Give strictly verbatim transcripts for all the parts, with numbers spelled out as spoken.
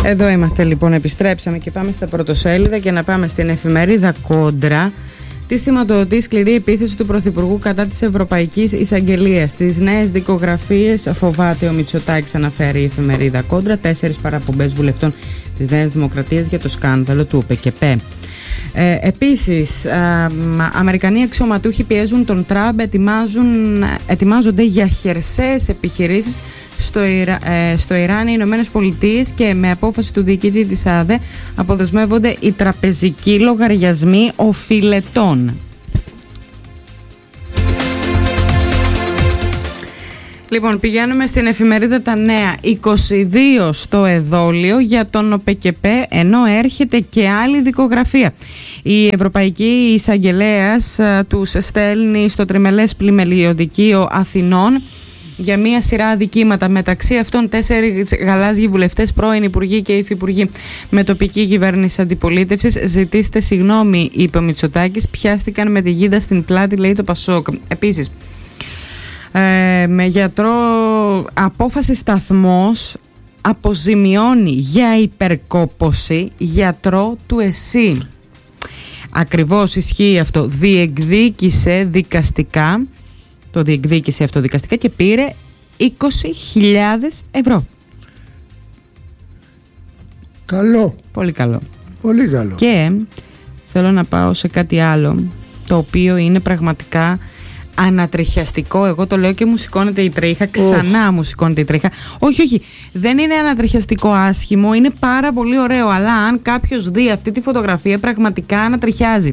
Εδώ είμαστε λοιπόν, επιστρέψαμε και πάμε στα πρωτοσέλιδα και να πάμε στην εφημερίδα Κόντρα. Τη σηματοδοτεί σκληρή επίθεση του Πρωθυπουργού κατά της Ευρωπαϊκής Εισαγγελίας. Τις νέες δικογραφίες φοβάται ο Μητσοτάκης, αναφέρει η εφημερίδα Κόντρα. Τέσσερις παραπομπές βουλευτών της Νέας Δημοκρατίας για το σκάνδαλο του ΟΠΕΚΕΠΕ. Ε, επίσης, α, Αμερικανοί αξιωματούχοι πιέζουν τον Τραμπ, ετοιμάζουν, ετοιμάζονται για χερσαίες επιχειρήσεις στο, Ιρα, ε, στο Ιράν, οι Ηνωμένες Πολιτείες, και με απόφαση του διοικητή της ΑΔΕ αποδεσμεύονται οι τραπεζικοί λογαριασμοί οφειλετών. Λοιπόν, πηγαίνουμε στην εφημερίδα Τα Νέα. είκοσι δύο στο εδόλιο για τον ΟΠΕΚΕΠΕ, ενώ έρχεται και άλλη δικογραφία. Η Ευρωπαϊκή Εισαγγελέας τους στέλνει στο τριμελές πλημελιωδικείο Αθηνών για μία σειρά αδικήματα. Μεταξύ αυτών, τέσσερις γαλάζιοι βουλευτές, πρώην υπουργοί και υφυπουργοί με τοπική κυβέρνηση αντιπολίτευσης. Ζητήστε συγγνώμη, είπε ο Μητσοτάκης. Πιάστηκαν με τη γίδα στην πλάτη, λέει το Πασόκ. Επίσης, ε, με γιατρό, απόφαση σταθμός αποζημιώνει για υπερκόπωση γιατρό του ΕΣΥ. Ακριβώς ισχύει αυτό. Διεκδίκησε δικαστικά. Το διεκδίκησε αυτό δικαστικά και πήρε είκοσι χιλιάδες ευρώ. Καλό. Πολύ καλό. Πολύ καλό. Και θέλω να πάω σε κάτι άλλο, το οποίο είναι πραγματικά ανατριχιαστικό. Εγώ το λέω και μου σηκώνεται η τρίχα. Ξανά oh. μου σηκώνεται η τρίχα. Όχι, όχι. Δεν είναι ανατριχιαστικό άσχημο. Είναι πάρα πολύ ωραίο. Αλλά αν κάποιος δει αυτή τη φωτογραφία, πραγματικά ανατριχιάζει.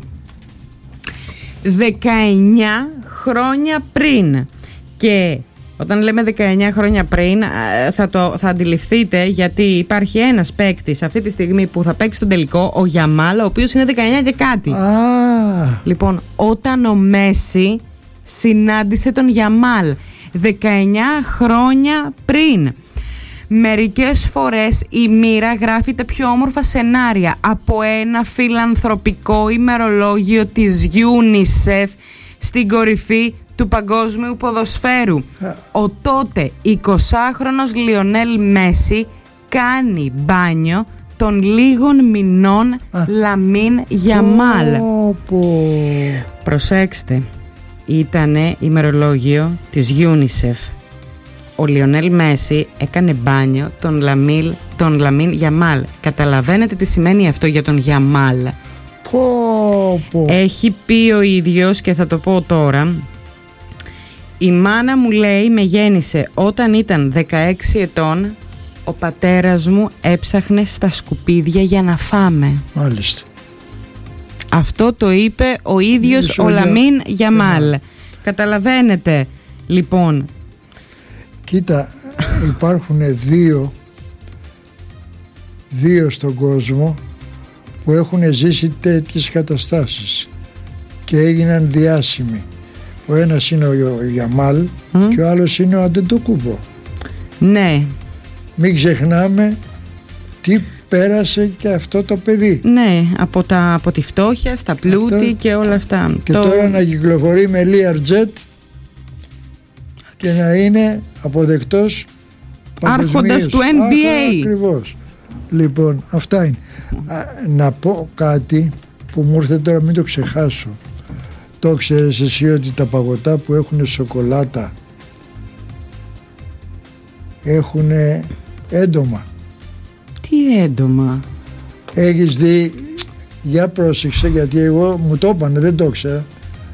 δεκαεννιά χρόνια πριν. Και όταν λέμε δεκαεννιά χρόνια πριν, θα, το, θα αντιληφθείτε γιατί υπάρχει ένας παίκτης αυτή τη στιγμή που θα παίξει τον τελικό, ο Γιαμάλ, ο οποίος είναι δεκαεννιά και κάτι. Ah. Λοιπόν, όταν ο Μέση συνάντησε τον Γιαμάλ δεκαεννιά χρόνια πριν. Μερικές φορές η μοίρα γράφει τα πιο όμορφα σενάρια. Από ένα φιλανθρωπικό ημερολόγιο της UNICEF στην κορυφή του παγκόσμιου ποδοσφαίρου. Ο τότε εικοσάχρονος Λιονέλ Μέση κάνει μπάνιο των λίγων μηνών Λαμίν Γιαμάλ. Προσέξτε, ήτανε ημερολόγιο της UNICEF. Ο Λιονέλ Μέση έκανε μπάνιο τον, Λαμίλ, τον Λαμίν Γιαμάλ. Καταλαβαίνετε τι σημαίνει αυτό για τον Γιαμάλ? Πω, πω. Έχει πει ο ίδιος, και θα το πω τώρα. Η μάνα μου, λέει, με γέννησε όταν ήταν δεκαέξι ετών. Ο πατέρας μου έψαχνε στα σκουπίδια για να φάμε. Μάλιστα. Αυτό το είπε ο ίδιος ο Λαμίν Γιαμάλ. Yeah. Καταλαβαίνετε λοιπόν. Κοίτα, υπάρχουν δύο δύο στον κόσμο που έχουν ζήσει τέτοιες καταστάσεις και έγιναν διάσημοι. Ο ένας είναι ο Γιαμάλ mm. και ο άλλος είναι ο Αντετοκούμπο. Ναι. Μην ξεχνάμε τι πέρασε και αυτό το παιδί. Ναι, από, τα, από τη φτώχεια στα πλούτη αυτό, και όλα αυτά. Και το... τώρα να κυκλοφορεί με Learjet και να είναι αποδεκτός άρχοντας του N B A. Ακριβώς. Λοιπόν, αυτά είναι. Α, να πω κάτι που μου ήρθε τώρα, μην το ξεχάσω. Το ξέρεις εσύ ότι τα παγωτά που έχουν σοκολάτα έχουν έντομα? Τι έντομα? Έχεις δει? Για πρόσεξε, γιατί εγώ μου το είπανε, δεν το ήξερα,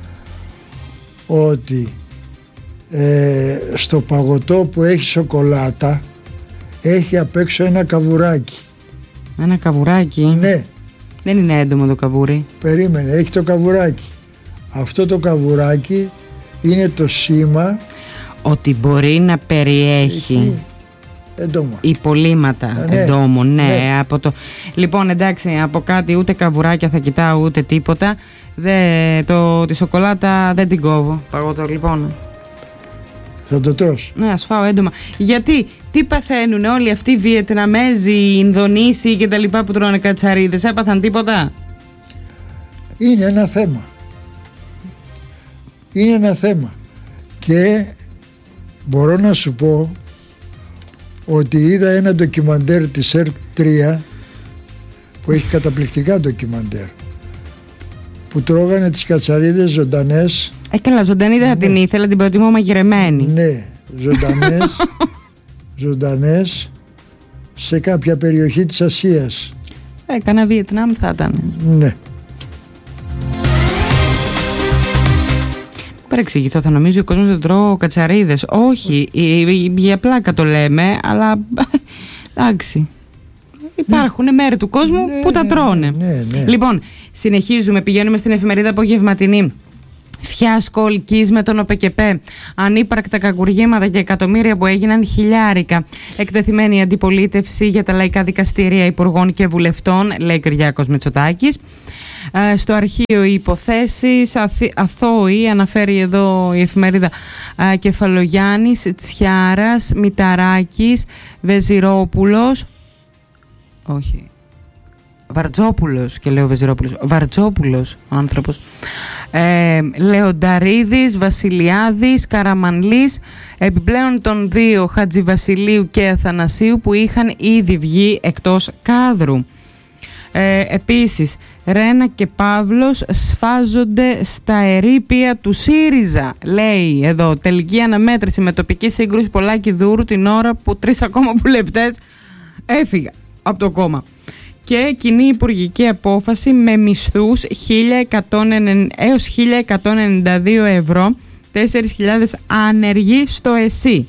ότι ε, στο παγωτό που έχει σοκολάτα έχει απ' έξω ένα καβουράκι. Ένα καβουράκι? Ναι. Δεν είναι έντομο το καβούρι? Περίμενε, έχει το καβουράκι. Αυτό το καβουράκι είναι το σήμα ότι μπορεί να περιέχει έχει εντόμα. Υπολείμματα. Ναι, εντόμων, ναι, ναι. Από το... Λοιπόν, εντάξει, από κάτι ούτε καβουράκια θα κοιτάω ούτε τίποτα. Δε, το, τη σοκολάτα δεν την κόβω. Παγωτό, λοιπόν. Θα το τρως? Ναι, ας φάω έντομα. Γιατί, τι παθαίνουν όλοι αυτοί οι Βιετναμέζοι, οι Ινδονήσοι και τα λοιπά που τρώνε κατσαρίδες? Έπαθαν τίποτα? Είναι ένα θέμα. Είναι ένα θέμα. Και μπορώ να σου πω ότι είδα ένα ντοκιμαντέρ της ΕΡΤ τρία που έχει καταπληκτικά ντοκιμαντέρ, που τρώγανε τις κατσαρίδες ζωντανές. Ε, καλά, ζωντανή δεν θα την ήθελα, την προτιμώ μαγειρεμένη. Ναι, ζωντανές, ζωντανές σε κάποια περιοχή της Ασίας. Ε, κανένα Βιετνάμ θα ήταν. Ναι. Παρεξηγηθώ, θα νομίζει ο κόσμος ότι τρώω κατσαρίδες. Όχι, για πλάκα το λέμε, αλλά εντάξει. Υπάρχουν ναι. μέρη του κόσμου ναι, που τα τρώνε. Ναι, ναι, ναι. Λοιπόν, συνεχίζουμε, πηγαίνουμε στην εφημερίδα απογευματινή. Φιάσκο Ολκής με τον ΟΠΕΚΕΠΕ. Ανύπαρκτα κακουργήματα και εκατομμύρια που έγιναν χιλιάρικα. Εκτεθειμένη αντιπολίτευση για τα λαϊκά δικαστήρια υπουργών και βουλευτών, λέει Κυριάκος Μητσοτάκης. Ε, στο αρχείο οι υποθέσεις αθ, αθώοι, αναφέρει εδώ η εφημερίδα ε, Κεφαλογιάννης, Τσιάρας, Μηταράκης, Βεζιρόπουλος, όχι, Βαρτζόπουλος και λέω Βεζιρόπουλος, Βαρτζόπουλος ο άνθρωπος, ε, Λεονταρίδης, Βασιλιάδης, Καραμανλής, επιπλέον των δύο Χατζηβασιλείου και Αθανασίου που είχαν ήδη βγει εκτός κάδρου. Ε, επίσης, Ρένα και Παύλος σφάζονται στα ερείπια του ΣΥΡΙΖΑ. Λέει εδώ, τελική αναμέτρηση με τοπική σύγκρουση Πολάκη Δούρου την ώρα που τρεις ακόμα βουλευτές έφυγαν από το κόμμα. Και κοινή υπουργική απόφαση με μισθούς χίλια εκατό έως χίλια εκατόν ενενήντα δύο ευρώ, τέσσερις χιλιάδες άνεργοι στο ΕΣΥ.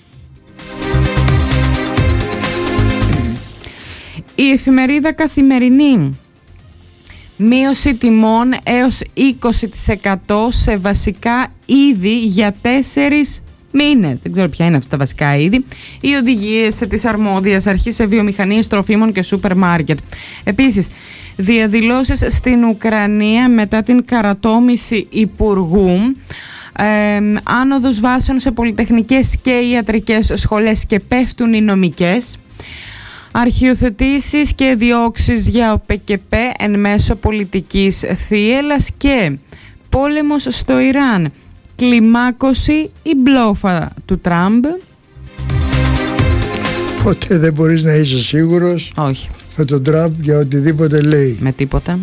Η εφημερίδα Καθημερινή. Μείωση τιμών έως είκοσι τοις εκατό σε βασικά είδη για τέσσερις μήνες. Δεν ξέρω ποια είναι αυτά τα βασικά είδη. Οι οδηγίες της αρμόδιας αρχής σε βιομηχανίες τροφίμων και σούπερ μάρκετ. Επίσης, διαδηλώσεις στην Ουκρανία μετά την καρατόμηση υπουργού. Ε, άνοδος βάσεων σε πολυτεχνικές και ιατρικές σχολές και πέφτουν οι νομικές. Αρχιοθετήσεις και διώξεις για ΟΠΕΚΕΠΕ εν μέσω πολιτικής θύελλας και πόλεμος στο Ιράν. Κλιμάκωση η μπλόφα του Τραμπ. Ποτέ δεν μπορείς να είσαι σίγουρος. Όχι. Με τον Τραμπ για οτιδήποτε λέει. Με τίποτα.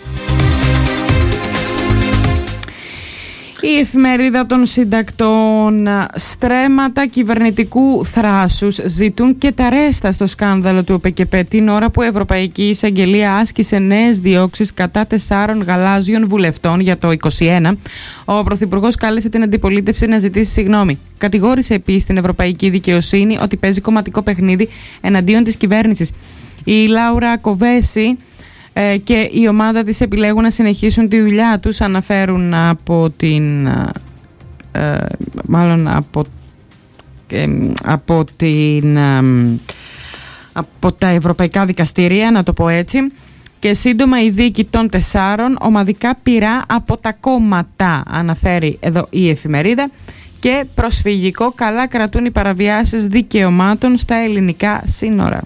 Η εφημερίδα των συντακτών. Στρέμματα κυβερνητικού θράσους ζητούν και τα ρέστα στο σκάνδαλο του ΟΠΕΚΕΠΕ την ώρα που η Ευρωπαϊκή Εισαγγελία άσκησε νέες διώξεις κατά τεσσάρων γαλάζιων βουλευτών για το είκοσι ένα. Ο Πρωθυπουργός κάλεσε την αντιπολίτευση να ζητήσει συγγνώμη. Κατηγόρησε επίσης την Ευρωπαϊκή Δικαιοσύνη ότι παίζει κομματικό παιχνίδι εναντίον της κυβέρνησης. Η Λάουρα Κοβέση και η ομάδα της επιλέγουν να συνεχίσουν τη δουλειά τους, αναφέρουν από την ε, μάλλον από, ε, από την ε, από τα ευρωπαϊκά δικαστήρια, να το πω έτσι, και σύντομα η δίκη των τεσσάρων ομαδικά πειρά από τα κόμματα, αναφέρει εδώ η εφημερίδα, και προσφυγικό καλά κρατούν οι παραβιάσεις δικαιωμάτων στα ελληνικά σύνορα.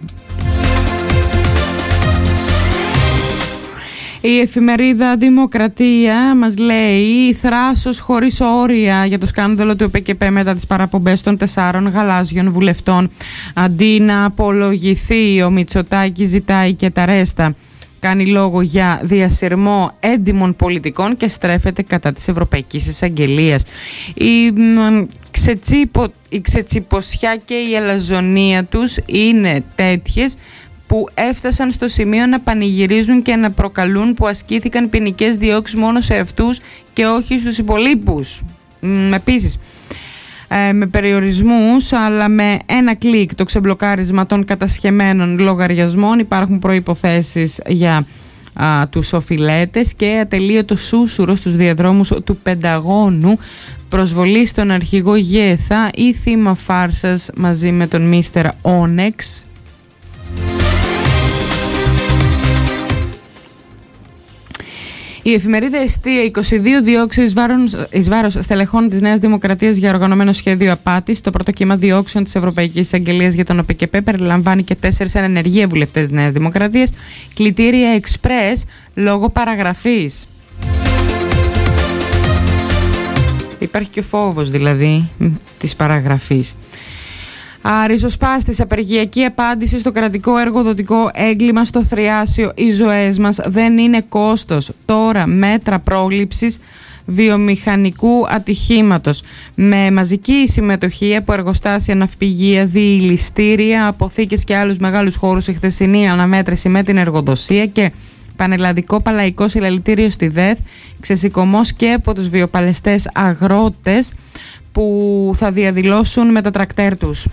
Η εφημερίδα Δημοκρατία μας λέει θράσος χωρίς όρια για το σκάνδαλο του ΟΠΕΚΕΠΕ μετά τις παραπομπές των τεσσάρων γαλάζιων βουλευτών. Αντί να απολογηθεί, ο Μητσοτάκης ζητάει και τα ρέστα. Κάνει λόγο για διασυρμό έντιμων πολιτικών και στρέφεται κατά της Ευρωπαϊκής Εισαγγελίας. Η, ξετσίπο, η ξετσιποσιά και η αλαζονία τους είναι τέτοιες που έφτασαν στο σημείο να πανηγυρίζουν και να προκαλούν που ασκήθηκαν ποινικές διώξεις μόνο σε αυτούς και όχι στους υπολείπους. Επίσης, ε, με περιορισμούς αλλά με ένα κλικ το ξεμπλοκάρισμα των κατασχεμένων λογαριασμών, υπάρχουν προϋποθέσεις για α, τους οφειλέτες και ατελείωτο σούσουρο στους διαδρόμους του Πενταγώνου, προσβολή στον αρχηγό Γέθα ή θύμα φάρσας μαζί με τον μίστερ Όνεξ. Η εφημερίδα Εστία, είκοσι δύο διώξεις εις βάρος στελεχών της Νέας Δημοκρατίας για οργανωμένο σχέδιο απάτης. Το πρώτο κύμα διώξεων της Ευρωπαϊκής Εισαγγελίας για τον ΟΠΕΚΕΠΕ περιλαμβάνει και τέσσερις εν ενεργεία βουλευτές της Νέας Δημοκρατίας. Κλητήρια εξπρές λόγω παραγραφής. Υπάρχει και ο φόβος δηλαδή της παραγραφής. Ριζοσπάστης, απεργιακή απάντηση στο κρατικό εργοδοτικό έγκλημα στο Θριάσιο. Οι ζωές μας δεν είναι κόστος. Τώρα μέτρα πρόληψης βιομηχανικού ατυχήματος με μαζική συμμετοχή από εργοστάσια, ναυπηγεία, διηλιστήρια, αποθήκες και άλλους μεγάλους χώρους, η χθεσινή αναμέτρηση με την εργοδοσία και πανελλαδικό παλαϊκό συλλαλητήριο στη ΔΕΘ, ξεσηκωμός και από τους βιοπαλαιστές αγρότες που θα διαδηλώσουν με τα τρακτέρ τους.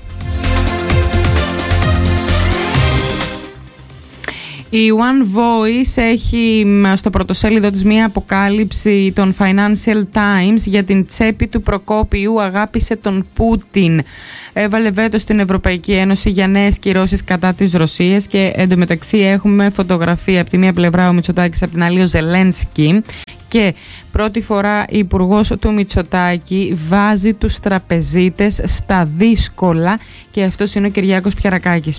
Η One Voice έχει στο πρωτοσέλιδο της μία αποκάλυψη των Financial Times για την τσέπη του Προκόπιου. Αγάπησε τον Πούτιν. Έβαλε βέτο στην Ευρωπαϊκή Ένωση για νέες κυρώσεις κατά της Ρωσίας και εντωμεταξύ έχουμε φωτογραφία από τη μία πλευρά ο Μητσοτάκης, από την άλλη ο Ζελένσκι, και πρώτη φορά η υπουργός του Μητσοτάκη βάζει τους τραπεζίτες στα δύσκολα και αυτός είναι ο Κυριάκος Πιαρακάκης.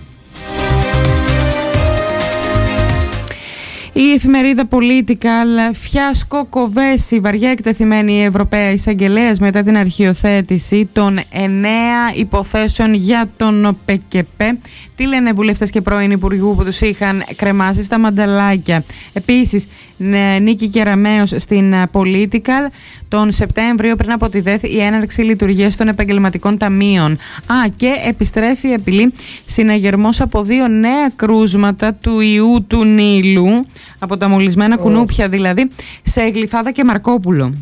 Η εφημερίδα Political, φιάσκο Κοβέση, βαριά εκτεθειμένη η Ευρωπαία Εισαγγελέας μετά την αρχιοθέτηση των εννέα υποθέσεων για τον ΠΚΠ. Τι λένε βουλευτές και πρώην υπουργού που τους είχαν κρεμάσει στα μανταλάκια. Επίσης, Νίκη Κεραμέως στην Political, τον Σεπτέμβριο πριν από τη ΔΕΘ η έναρξη λειτουργίας των επαγγελματικών ταμείων. Α, και επιστρέφει η απειλή συναγερμός από δύο νέα κρούσματα του ιού του Νείλου, από τα μολυσμένα oh. κουνούπια δηλαδή, σε Γλυφάδα και Μαρκόπουλο.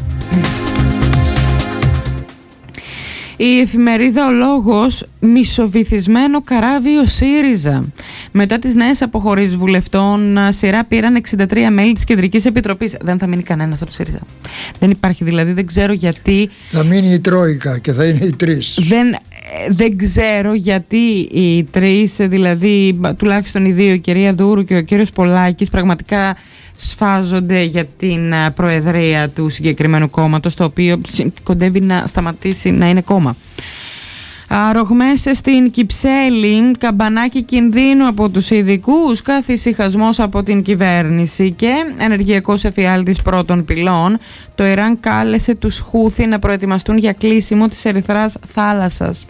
Η εφημερίδα Ο Λόγος, μισοβυθισμένο καράβι ο ΣΥΡΙΖΑ. Μετά τις νέες αποχωρήσεις βουλευτών, σειρά πήραν εξήντα τρία μέλη της Κεντρικής Επιτροπής. Δεν θα μείνει κανένας από το ΣΥΡΙΖΑ. Δεν υπάρχει δηλαδή, δεν ξέρω γιατί. Θα μείνει η Τρόικα και θα είναι οι τρεις. Δεν, δεν ξέρω γιατί οι τρεις, δηλαδή τουλάχιστον οι δύο, η κυρία Δούρου και ο κύριος Πολάκης, πραγματικά σφάζονται για την προεδρία του συγκεκριμένου κόμματος, το οποίο κοντεύει να σταματήσει να είναι κόμμα. Ρογμές στην Κυψέλη, καμπανάκι κινδύνου από τους ειδικούς, καθησυχασμός από την κυβέρνηση και ενεργειακός εφιάλτης πρώτων πυλών. Το Ιράν κάλεσε τους Χούθι να προετοιμαστούν για κλείσιμο της Ερυθράς θάλασσας.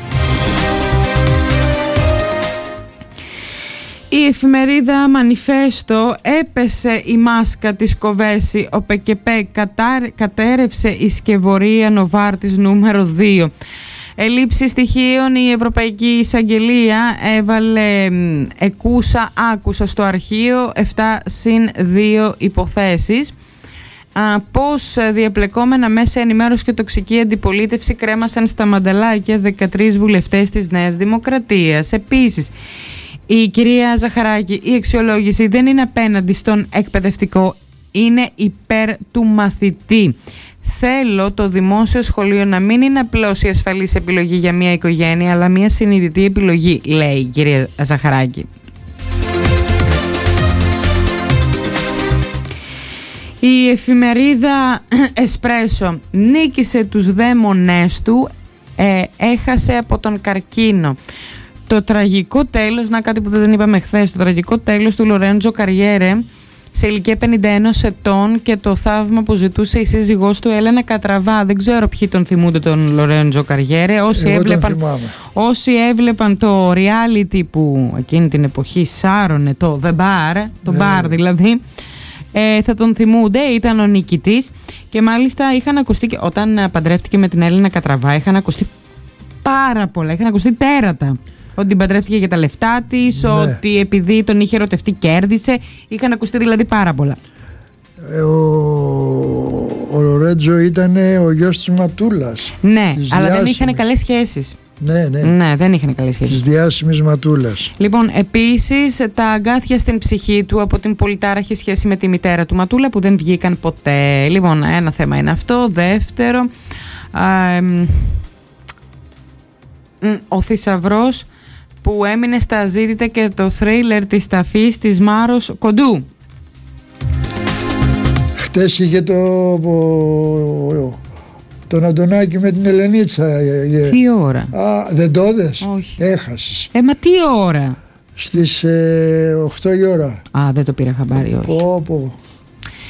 Η εφημερίδα Μανιφέστο, έπεσε η μάσκα της Κοβέση, ο ΠΚΠ κατέρευσε η σκευωρία Νοβάρτης νούμερο δύο. Ελλείψη στοιχείων, η Ευρωπαϊκή Εισαγγελία έβαλε εκούσα άκουσα στο αρχείο επτά συν δύο υποθέσεις. Πώς διαπλεκόμενα μέσα ενημέρωση και τοξική αντιπολίτευση κρέμασαν στα μανταλάκια δεκατρείς βουλευτές της Νέας Δημοκρατίας. Επίσης, η κυρία Ζαχαράκη, η αξιολόγηση δεν είναι απέναντι στον εκπαιδευτικό, είναι υπέρ του μαθητή. Θέλω το δημόσιο σχολείο να μην είναι απλώς η ασφαλής επιλογή για μια οικογένεια, αλλά μια συνειδητή επιλογή, λέει η κυρία Ζαχαράκη. Η εφημερίδα Εσπρέσο, νίκησε τους δαίμονές του, ε, έχασε από τον καρκίνο. Το τραγικό τέλος, να κάτι που δεν είπαμε χθες, το τραγικό τέλος του Λορέντζο Καριέρε σε ηλικία πενήντα ένα ετών και το θαύμα που ζητούσε η σύζυγός του Έλενα Κατραβά. Δεν ξέρω ποιοι τον θυμούνται τον Λορέντζο Καριέρε. Όσοι έβλεπαν, όσοι έβλεπαν το reality που εκείνη την εποχή σάρωνε, το The Bar, το yeah. bar δηλαδή, ε, θα τον θυμούνται, ήταν ο νικητής και μάλιστα είχαν ακουστεί, όταν παντρεύτηκε με την Έλενα Κατραβά, είχαν ακουστεί πάρα πολλά, είχαν ακουστεί τέρατα. Ότι την παντρεύτηκε για τα λεφτά της, ναι. ότι επειδή τον είχε ερωτευτεί κέρδισε. Είχαν ακουστεί δηλαδή πάρα πολλά. Ε, ο, ο Λορέντζο ήταν ο γιος της Ματούλας. Ναι, της αλλά διάσημης. Δεν είχαν καλές σχέσεις. Ναι, ναι. Ναι, δεν είχαν καλές σχέσεις. Της διάσημης Ματούλας. Λοιπόν, επίσης τα αγκάθια στην ψυχή του από την πολυτάραχη σχέση με τη μητέρα του Ματούλα που δεν βγήκαν ποτέ. Λοιπόν, ένα θέμα είναι αυτό. Δεύτερο, α, εμ, ο θησαυρός που έμεινε στα αζήτητα και το θρίλερ της ταφής της Μάρος Κοντού. Χτες είχε το, τον Αντωνάκη με την Ελενίτσα. Τι ώρα? Α, δεν το είδες? Όχι. Έχασες. Ε, μα τι ώρα? Στις ε, οκτώ η ώρα. Α, δεν το πήρα χαμπάρι, όχι. Πω, πω.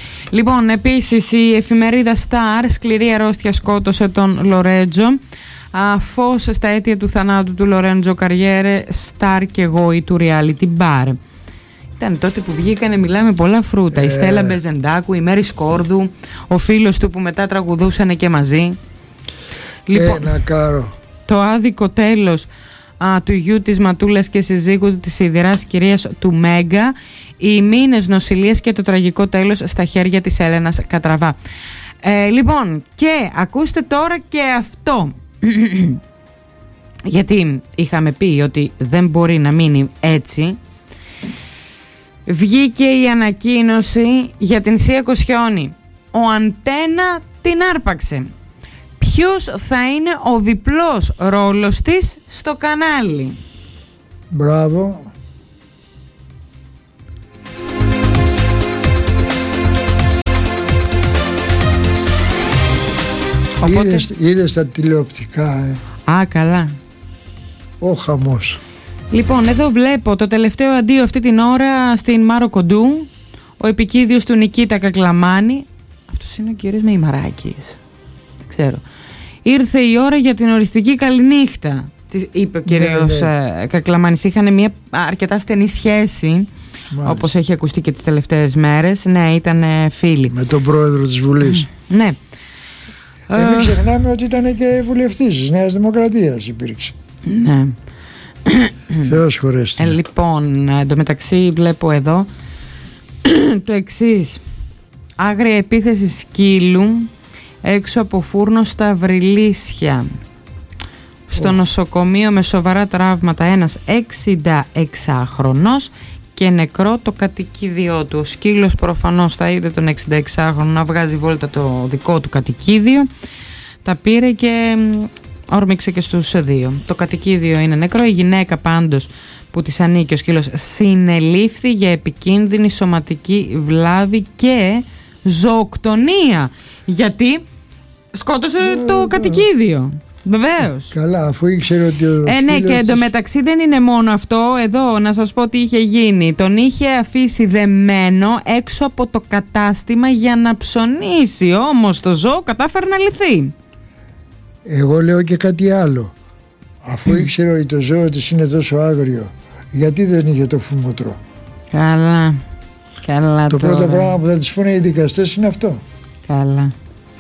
Λοιπόν, επίσης η εφημερίδα Star, σκληρή αρρώστια σκότωσε τον Λορέντζο. φως στα αίτια του θανάτου του Λορέντζο Καριέρε, στάρ και γόη του reality bar. Ήταν τότε που βγήκανε, μιλάμε, πολλά φρούτα. Ε. Η Στέλλα Μπεζεντάκου, η Μέρη Σκόρδου, ο φίλος του που μετά τραγουδούσανε και μαζί. Λοιπόν, ένα κάρο. Το άδικο τέλος α, του γιου της Ματούλας και συζύγου του, της ιδράς κυρίας του Μέγκα, οι μήνες νοσηλείας και το τραγικό τέλος στα χέρια της Έλενας Κατραβά. Ε, λοιπόν, και ακούστε τώρα και αυτό. Γιατί είχαμε πει ότι δεν μπορεί να μείνει έτσι. Βγήκε η ανακοίνωση για την Σία Κοσιόνη. Ο Αντένα την άρπαξε. Ποιος θα είναι ο διπλός ρόλος της στο κανάλι? Μπράβο. Οπότε... Είδες, είδες τα τηλεοπτικά, ε. Α, καλά. Ο χαμός. Λοιπόν, εδώ βλέπω το τελευταίο αντίο αυτή την ώρα στην Μάρο Κοντού. Ο επικίδιος του Νικήτα Κακλαμάνη. Αυτός είναι ο κύριος Μεϊμαράκης. Δεν ξέρω. Ήρθε η ώρα για την οριστική καληνύχτα, είπε ο κύριος ναι, ναι. Κακλαμάνης. Είχαν μια αρκετά στενή σχέση. Μάλιστα. Όπως έχει ακουστεί και τις τελευταίες μέρες. Ναι, ήταν φίλοι. Με τον πρόεδρο της Βουλής. Ναι. Ε, μην ξεχνάμε ότι ήταν και βουλευτής της Νέας Δημοκρατίας υπήρξε. Ναι. Θεός χωρέστη. Ε, λοιπόν, εντωμεταξύ βλέπω εδώ το εξής. Άγρια επίθεση σκύλου έξω από φούρνο στα Βρυλίσια. Στο oh. νοσοκομείο με σοβαρά τραύματα ένας εξήντα-εξάχρονος και νεκρό το κατοικίδιό του. Ο σκύλος προφανώς θα είδε τον εξήντα-εξάχρονο να βγάζει βόλτα το δικό του κατοικίδιο. Τα πήρε και όρμηξε και στους δύο. Το κατοικίδιο είναι νεκρό. Η γυναίκα πάντως που της ανήκει ο σκύλος συνελήφθη για επικίνδυνη σωματική βλάβη και ζωοκτονία. Γιατί σκότωσε yeah, το yeah. κατοικίδιο. Βεβαίως. Καλά, αφού ήξερε ότι ο Ε, ναι, και εντωμεταξύ δεν είναι μόνο αυτό. Εδώ να σας πω τι είχε γίνει. Τον είχε αφήσει δεμένο έξω από το κατάστημα για να ψωνίσει. Όμως το ζώο κατάφερε να λυθεί. Εγώ λέω και κάτι άλλο. Αφού ήξερε ότι το ζώο της είναι τόσο άγριο, γιατί δεν είχε το φουμωτρό? Καλά. Καλά το τώρα. πρώτο πράγμα που θα τις πούνε οι δικαστές είναι αυτό. Καλά.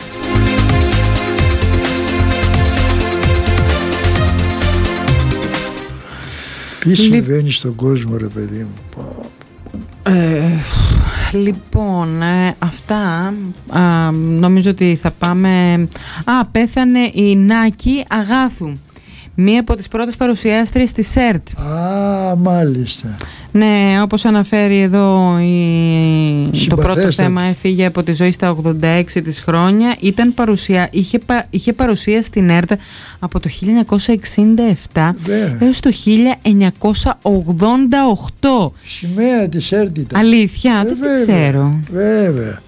Τι συμβαίνει στον κόσμο, ρε παιδί μου? Ε, λοιπόν, ε, αυτά α, νομίζω ότι θα πάμε. Α, πέθανε η Νάκη Αγάθου, μία από τις πρώτες παρουσιάστριες της ΣΕΡΤ. Α, μάλιστα. Ναι, όπως αναφέρει εδώ η... το πρώτο θέμα, έφυγε από τη ζωή στα ογδόντα έξι της χρόνια. Ήταν παρουσία... είχε, πα... είχε παρουσία στην ΕΡΤ από το χίλια εννιακόσια εξήντα επτά yeah. έως το χίλια εννιακόσια ογδόντα οκτώ. Σημαία της ΕΡΤ ήταν. Αλήθεια, ε, δεν το ξέρω. Βέβαια.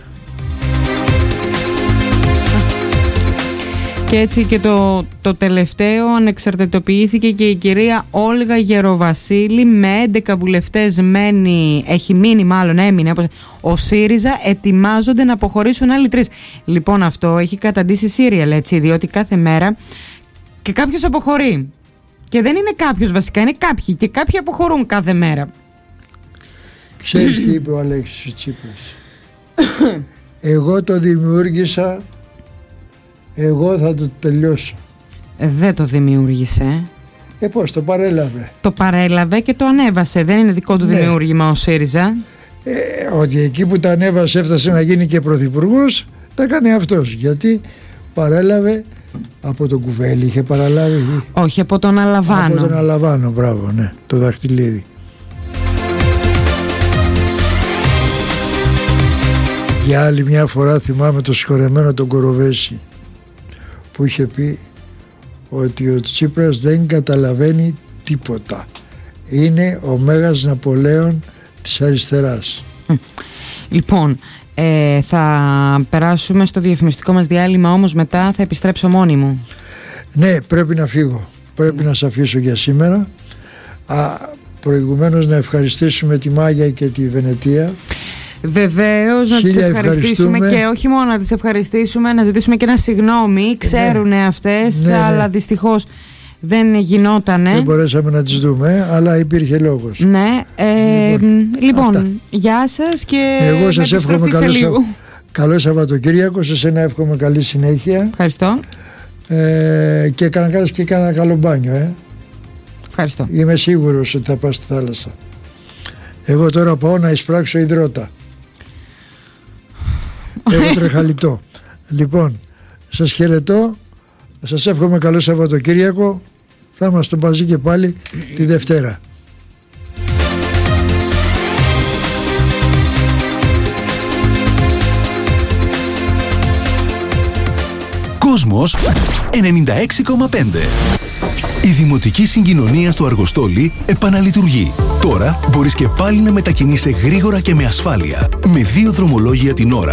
Και έτσι και το, το τελευταίο, ανεξαρτητοποιήθηκε και η κυρία Όλγα Γεροβασίλη με έντεκα βουλευτές μένει, έχει μείνει μάλλον, έμεινε ο ΣΥΡΙΖΑ, ετοιμάζονται να αποχωρήσουν άλλοι τρεις. Λοιπόν, αυτό έχει καταντήσει σύριαλ, έτσι, διότι κάθε μέρα και κάποιος αποχωρεί. Και δεν είναι κάποιος βασικά, είναι κάποιοι και κάποιοι αποχωρούν κάθε μέρα. Ξέρεις τι είπε ο Αλέξης Τσίπρας? Εγώ το δημιούργησα, εγώ θα το τελειώσω. Ε, δεν το δημιούργησε. Ε, πώς, το παρέλαβε. Το παρέλαβε και το ανέβασε. Δεν είναι δικό του ναι. δημιούργημα ο ΣΥΡΙΖΑ. Ε, ότι εκεί που τα ανέβασε έφτασε να γίνει και πρωθυπουργός, τα έκανε αυτός. Γιατί παρέλαβε από τον Κουβέλη, είχε παραλάβει. Όχι, από τον Αλαβάνο. Από τον Αλαβάνο, μπράβο, ναι, το δαχτυλίδι. Για άλλη μια φορά θυμάμαι το συγχωρεμένο τον Κοροβέση που είχε πει ότι ο Τσίπρας δεν καταλαβαίνει τίποτα. Είναι ο Μέγας Ναπολέον της αριστεράς. Λοιπόν, ε, θα περάσουμε στο διαφημιστικό μας διάλειμμα, όμως μετά θα επιστρέψω μόνη μου. Ναι, πρέπει να φύγω. Πρέπει να σε αφήσω για σήμερα. Α, προηγουμένως να ευχαριστήσουμε τη Μάγια και τη Βενετία. Βεβαίως, να τις ευχαριστήσουμε και όχι μόνο να τις ευχαριστήσουμε, να ζητήσουμε και ένα συγγνώμη. Ξέρουν ναι. αυτές, ναι, αλλά ναι. δυστυχώς δεν γινότανε. Δεν μπορέσαμε να τις δούμε, αλλά υπήρχε λόγος. Ναι, ε, λοιπόν, λοιπόν γεια σας και εγώ σας εύχομαι καλό, σα... καλό Σαββατοκύριακο. Σε εσένα εύχομαι καλή συνέχεια. Ευχαριστώ. Ε, και κανένα και κάνα καλό μπάνιο, ε. Ευχαριστώ. Είμαι σίγουρος ότι θα πας στη θάλασσα. Εγώ τώρα πάω να εισπράξω υδρότα. Έχω τρεχαλιτό. Λοιπόν, σας χαιρετώ. Σας εύχομαι καλό Σαββατοκύριακο. Θα είμαστε μαζί και πάλι τη Δευτέρα. Κόσμος ενενήντα έξι κόμμα πέντε. Η Δημοτική Συγκοινωνία στο Αργοστόλι επαναλειτουργεί. Τώρα μπορείς και πάλι να μετακινείσαι γρήγορα και με ασφάλεια. Με δύο δρομολόγια την ώρα